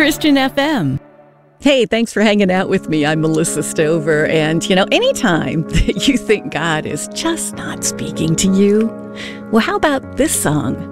Christian FM. Hey, thanks for hanging out with me. I'm Melissa Stover. And, anytime that you think God is just not speaking to you, well, how about this song?